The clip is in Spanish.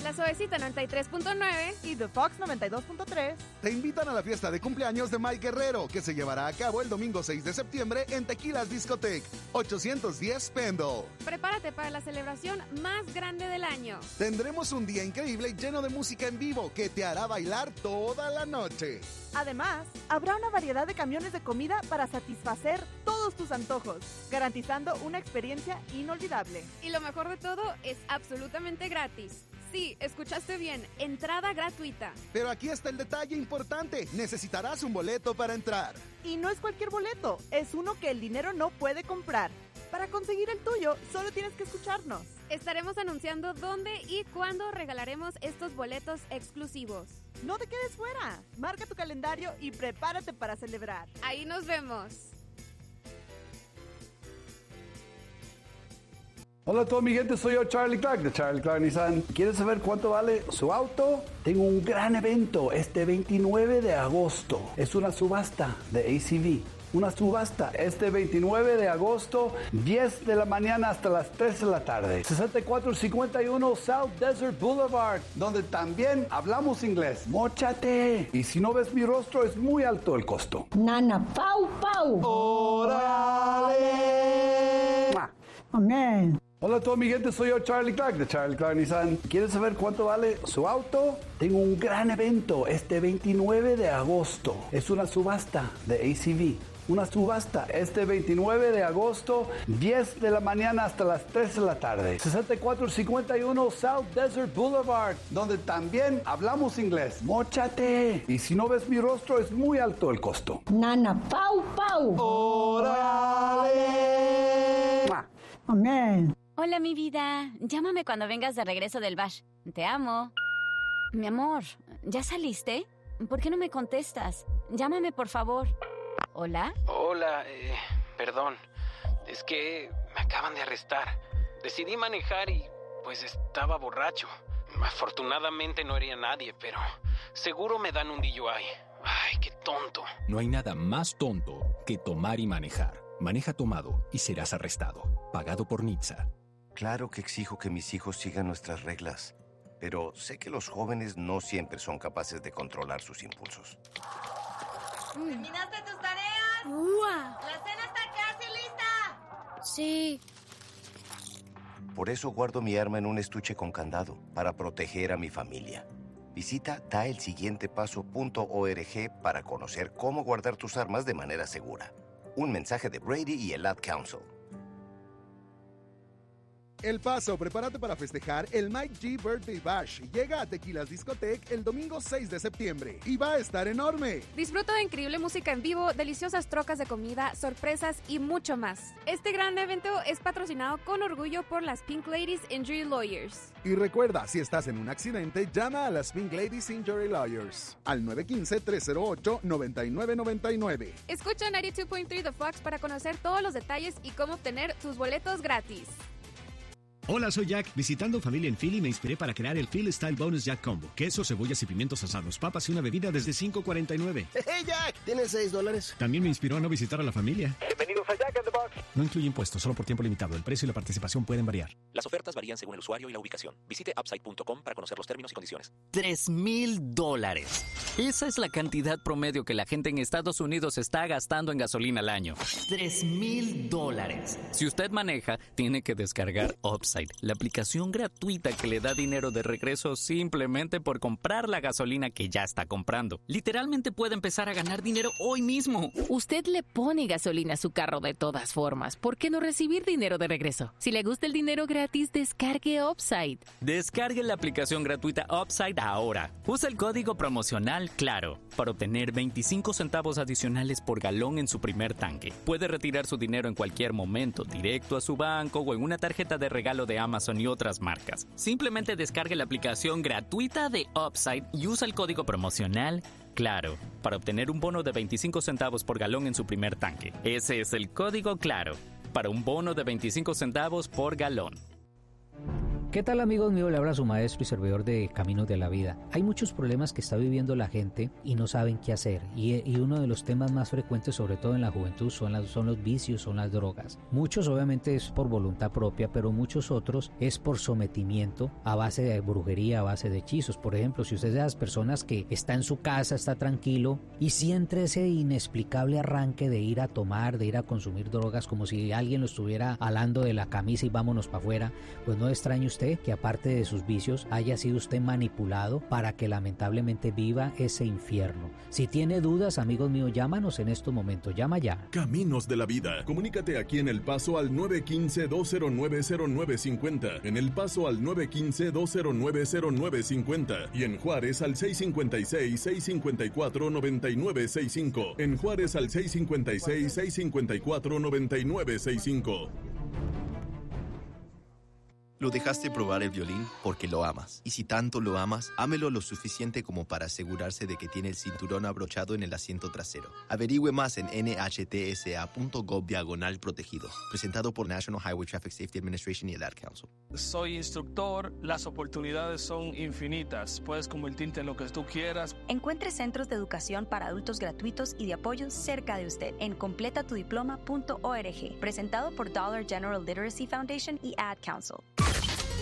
La Suavecita 93.9 y The Fox 92.3 te invitan a la fiesta de cumpleaños de Mike Guerrero, que se llevará a cabo el domingo 6 de septiembre en Tequilas Discotech, 810 Pendle. Prepárate para la celebración más grande del año. Tendremos un día increíble lleno de música en vivo que te hará bailar toda la noche. Además, habrá una variedad de camiones de comida para satisfacer todos tus antojos, garantizando una experiencia inolvidable. Y lo mejor de todo es absolutamente gratis. Sí, escuchaste bien, entrada gratuita. Pero aquí está el detalle importante, necesitarás un boleto para entrar. Y no es cualquier boleto, es uno que el dinero no puede comprar. Para conseguir el tuyo, solo tienes que escucharnos. Estaremos anunciando dónde y cuándo regalaremos estos boletos exclusivos. No te quedes fuera, marca tu calendario y prepárate para celebrar. Ahí nos vemos. Hola a toda mi gente, soy yo Charlie Clark de Charlie Clark Nissan. ¿Quieres saber cuánto vale su auto? Tengo un gran evento este 29 de agosto. Es una subasta de ACV. Una subasta este 29 de agosto, 10 de la mañana hasta las 3 de la tarde. 6451 South Desert Boulevard, donde también hablamos inglés. ¡Móchate! Y si no ves mi rostro, es muy alto el costo. Nana, pau, pau. ¡Órale! Amén. Hola a toda mi gente, soy yo Charlie Clark de Charlie Clark Nissan. ¿Quieres saber cuánto vale su auto? Tengo un gran evento este 29 de agosto. Es una subasta de ACV. Una subasta este 29 de agosto, 10 de la mañana hasta las 3 de la tarde. 6451 South Desert Boulevard, donde también hablamos inglés. ¡Móchate! Y si no ves mi rostro, es muy alto el costo. Nana, pau, pau. ¡Órale! Amén. Hola, mi vida. Llámame cuando vengas de regreso del bash. Te amo. Mi amor, ¿ya saliste? ¿Por qué no me contestas? Llámame, por favor. ¿Hola? Hola, perdón. Es que me acaban de arrestar. Decidí manejar y pues estaba borracho. Afortunadamente no hería a nadie, pero seguro me dan un DUI. Ay, qué tonto. No hay nada más tonto que tomar y manejar. Maneja tomado y serás arrestado. Pagado por NHTSA. Claro que exijo que mis hijos sigan nuestras reglas, pero sé que los jóvenes no siempre son capaces de controlar sus impulsos. ¿Terminaste tus tareas? ¡Uah! ¡La cena está casi lista! Sí. Por eso guardo mi arma en un estuche con candado, para proteger a mi familia. Visita daelsiguientepaso.org para conocer cómo guardar tus armas de manera segura. Un mensaje de Brady y el Ad Council. El Paso, prepárate para festejar el Mike G Birthday Bash. Llega a Tequilas Discotech el domingo 6 de septiembre y va a estar enorme. Disfruta de increíble música en vivo, deliciosas trocas de comida, sorpresas y mucho más. Este gran evento es patrocinado con orgullo por las Pink Ladies Injury Lawyers. Y recuerda, si estás en un accidente, llama a las Pink Ladies Injury Lawyers al 915-308-9999. Escucha 92.3 The Fox para conocer todos los detalles y cómo obtener tus boletos gratis. Hola, soy Jack. Visitando familia en Philly me inspiré para crear el Philly Style Bonus Jack Combo. Queso, cebollas y pimientos asados, papas y una bebida desde $5.49. ¡Hey, Jack! ¿Tienes $6? También me inspiró a no visitar a la familia. Bienvenidos a Jack in the Box. No incluye impuestos, solo por tiempo limitado. El precio y la participación pueden variar. Las ofertas varían según el usuario y la ubicación. Visite upside.com para conocer los términos y condiciones. $3,000. Esa es la cantidad promedio que la gente en Estados Unidos está gastando en gasolina al año. $3,000. Si usted maneja, tiene que descargar Upside, la aplicación gratuita que le da dinero de regreso simplemente por comprar la gasolina que ya está comprando. Literalmente puede empezar a ganar dinero hoy mismo. Usted le pone gasolina a su carro de todas formas. ¿Por qué no recibir dinero de regreso? Si le gusta el dinero gratis, descargue Upside. Descargue la aplicación gratuita Upside ahora. Usa el código promocional CLARO para obtener 25 centavos adicionales por galón en su primer tanque. Puede retirar su dinero en cualquier momento, directo a su banco o en una tarjeta de regalo de Amazon y otras marcas. Simplemente descargue la aplicación gratuita de Upside y usa el código promocional CLARO para obtener un bono de 25 centavos por galón en su primer tanque. Ese es el código CLARO para un bono de 25 centavos por galón. ¿Qué tal, amigos míos? Le habla su maestro y servidor de Caminos de la Vida. Hay muchos problemas que está viviendo la gente y no saben qué hacer. Y uno de los temas más frecuentes, sobre todo en la juventud, son los vicios, son las drogas. Muchos obviamente es por voluntad propia, pero muchos otros es por sometimiento a base de brujería, a base de hechizos. Por ejemplo, si usted es de las personas que está en su casa, está tranquilo y siente ese inexplicable arranque de ir a tomar, de ir a consumir drogas, como si alguien lo estuviera alando de la camisa y vámonos para afuera, pues no extrañe usted que aparte de sus vicios haya sido usted manipulado para que lamentablemente viva ese infierno. Si tiene dudas, amigos míos, llámanos en estos momentos, llama ya. Caminos de la Vida. Comunícate aquí en El Paso al 915-209-0950, en El Paso al 915-209-0950 y en Juárez al 656-654-9965, en Juárez al 656-654-9965. Lo dejaste probar el violín porque lo amas. Y si tanto lo amas, ámelo lo suficiente como para asegurarse de que tiene el cinturón abrochado en el asiento trasero. Averigüe más en nhtsa.gov/protegido. Presentado por National Highway Traffic Safety Administration y el Ad Council. Soy instructor, las oportunidades son infinitas. Puedes convertirte en lo que tú quieras. Encuentre centros de educación para adultos gratuitos y de apoyo cerca de usted en completatudiploma.org. Presentado por Dollar General Literacy Foundation y Ad Council.